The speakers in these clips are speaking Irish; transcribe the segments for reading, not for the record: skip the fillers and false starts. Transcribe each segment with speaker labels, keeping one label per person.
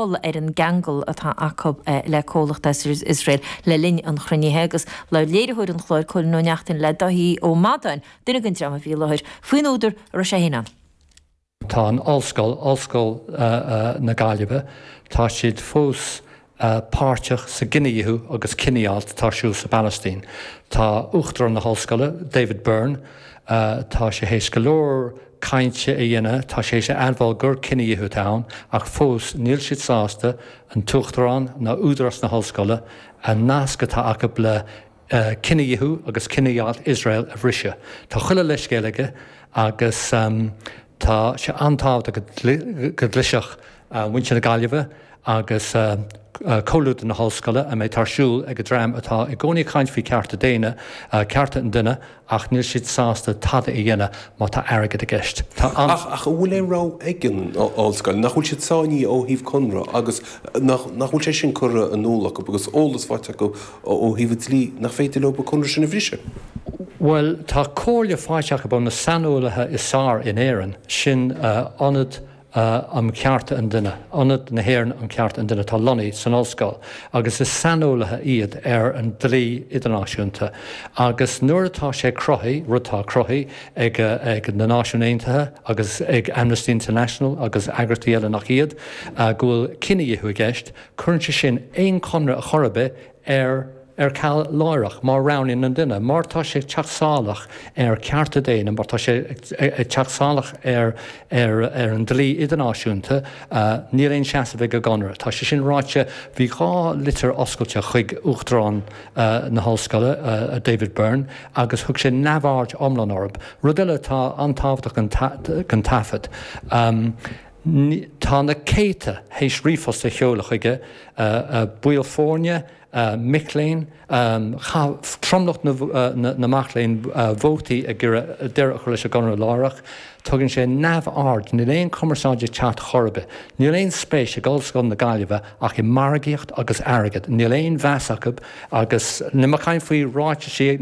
Speaker 1: fáil an gangal atá acu le cólachtas Israel le linn an chrunnithe agus le léireúir an chláir chuil nóneachtain le dahíí ó Madain duine an drama bhí leir faoin úidir ar sé héanaan.
Speaker 2: Tá an allscoil na Gaillimhe, tá siad fós páirteach sa Giniú agus cineált tású sa Palestine. Tá uachtar na hallscoile, David Byrne, tá sé hééis go leor cainte a dhéine, tá sé sé anbháil gur Ciniú tán ach fós níl siad sásta an tuachtarrán na údras na hallscoile a nasca tá aca le Ciniú agus cineált Israel a bhrise. Tá chuile leis céige agus tá sé antábhta go dliseach muinte na Gaillimhe agus cóúd na hallscoile a méid tarsúil ag go dream atá i gcónaí caint fhí cearta déine, cearta an duine ach níl siad sásta tada i dhéine má tá airgad a gceist.
Speaker 3: Ach bhfuil é rá aigen allscoil, nach bhfuil siad sáinní ó híomh conra agus nach bhfuil sé sin chura an nólacha agus ólas bhaite go ó híomh lí nach féidir le conra sin na bhríse.
Speaker 2: Well, tá cóirle fáiteach ab na sanolaithe is sár in éan sin anad am cearta an duine, anad na hhéann an cearta an duine tá lonaí san allscoil, agus is sanolaithe iad ar an dlí idirnáisiúnta. Agus nuair atá sé crothaí, rutá crothaí ag na náisiún Aontaithe, agus ag Amnesty International, agus agrataí eile nach iad, gúil Ciniú a gceist, chuirn sin éon conra a chorabé ar ceall láireach mar ranin an duine, mar tá sé teachsálach ar cearta déine, mar tá sé teachsálach ar an dlí idirnáisiúnta níl éon seasa bheith go ganra. Tá sé sin ráite bhí gá litir oscailte chuig uachtarrán na hallscoile a David Byrne, agus thug sé neamháirt omlan orb. Rud eile tá antábhachtach an tafad. Tá na céite hééis rífosta cheolala chuige Builfórne, Micklein, tromlacht na Maclein vótaí a gur deirech leis a ganra láireach, tugann sé neamh-ard ní léon commerceáide teat chorbe, ní léon spéis a gáilscoil na Gaillimhe ach I margaíocht agus airgad, ní léon bheasachab agus ní chain faoi ráite sé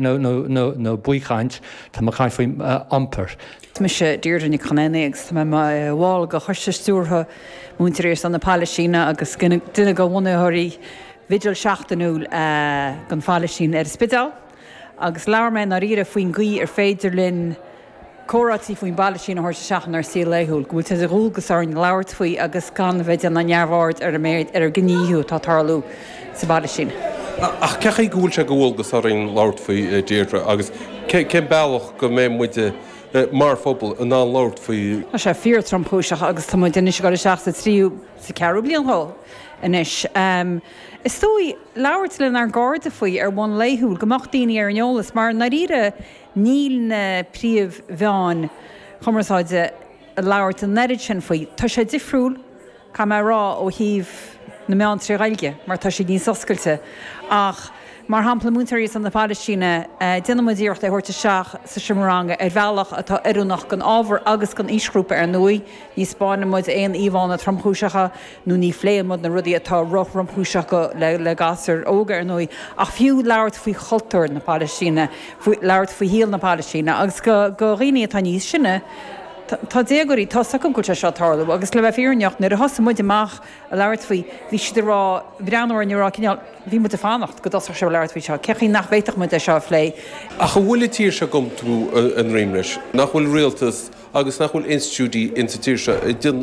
Speaker 2: nó buíchaint tá chain faoi ampar.
Speaker 4: Tá sé dúirdaní chanéigs tá bháil go chuiste stúrtha múntaréis an na Palestína agus duine go bhhainethirí Vigil seachtainúil gan Palestín ar Spidal, agus leabharméin a riire faoin gaí ar féidir linn córatí faoin Palestín a thuir seachan ar sí léthúil, gúil te a rúgus ar an leabhart faoi agus gan bheith an na neamhhard ar méid ar gníú tá tarlú sa Palestín.
Speaker 3: Ach cecha gúil se gohfuilgus ar an leabhart faoi Deirdre agus cén bailach go mé muide mar fphobal an ná leabhart faoi.
Speaker 4: Tá sé fíor trompóiseach agus tá duine se go seachta tríú sa cearú bliain há inis. Is tói leabhartlinn ar gáda faoi ar bhain léithúil gomach daoine ar an eolas, mar na riire níl na príomh bheáin chumarsáide leabhart an neirid sin faoi. Tá sé difriúil cha mé rá ó híomh na meán trí gailge, mar tá sé níos oscailte. Ach mar hampla múntaréis an na Palestína duine díocht thuirta seach sa Simranga ar bhealach atá iúnach gan ábhar agus gan ísgrúpa ar nuí, ní spáinna muid éon íomhána tromthúiseacha nó ní phléan mud na rudaí atá rothramthúiseacha le gasar óga ar nuí. Ach fiú leabhart faoi chultúir na Palestína, leabhart faoi híal na Palestína, agus go riine atá níos sinne, tá dégurí tá sacm gote seo tarla, agus le bheith fíorneocht nar a hosa muid amach a leabhart faoi bhí siad rá bhreanúir nírá cineál bhí mu a fánacht go dosach se leabhart faoi seo, cechaí nach bhéiteach mu seo phlé.
Speaker 3: A go bhfuil tíir se gom trú an réimleis, nach bhfuil rialtas agus nach bhfuil institúdí instituir se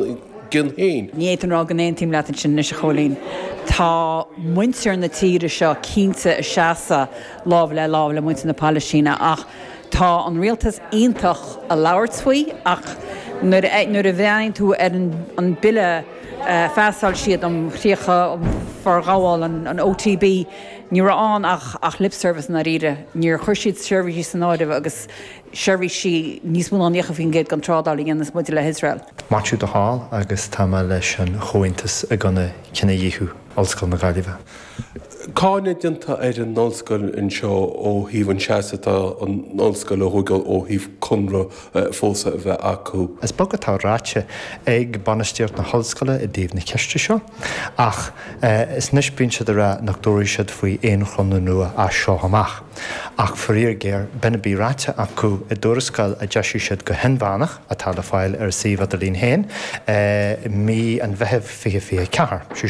Speaker 3: gin héin.
Speaker 4: Ní éan rá gan éon tím leat sin na se cholín. Tá muintear na tíre seo cínta a seasa lábh le muinte na Palestína ach tá an rialtas ionintach a leabhart faoi ach nuair a bheainn tú ar an bille feasáil siad an chríocha fargáil an OTB ní an ach lip service na riide, níor chuir siad seirbhí san áideh agus seirbhí si níos mú an dhécha fon géad gan trádáil gnas muide le Israel.
Speaker 5: Matú do hall agus tá leis an chointas a gona cinna dhéú allscoil na Gaillimhe.
Speaker 3: Cáine dinta ar an nálscoil in seo ó híomh an seaasatá an nálscoil óthúil ó híomh conra fósa a bheith acu.
Speaker 5: Is bogad tá ráite ag banisteart na hallscoile i dtíobh na ceiste seo, ach is níos bíonn siad ra nach dóirí siad faoi éon chunna nua a seo amach. Ach faríor géir bena bí ráite acu i dúrascail a deisiú siad go henmhanach a tal a fáil ar síomh a líon héin, mí an bheitheh fi cehar.